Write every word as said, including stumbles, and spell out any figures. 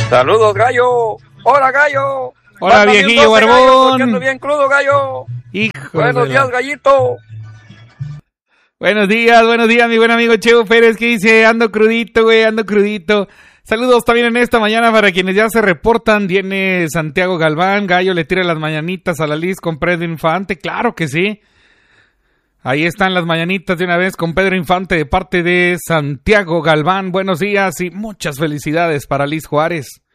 Saludos, gallo. Hola, gallo. Hola, Mándame viejillo un doce, barbón. gallo, porque ando bien crudo, gallo. Hijo Buenos de días, la... gallito. Buenos días, buenos días, mi buen amigo Chevo Pérez, que dice, ando crudito, güey, ando crudito. Saludos también en esta mañana para quienes ya se reportan. Viene Santiago Galván, Gallo le tira las mañanitas a la Liz con Pedro Infante, claro que sí. Ahí están las mañanitas de una vez con Pedro Infante de parte de Santiago Galván. Buenos días y muchas felicidades para Liz Juárez.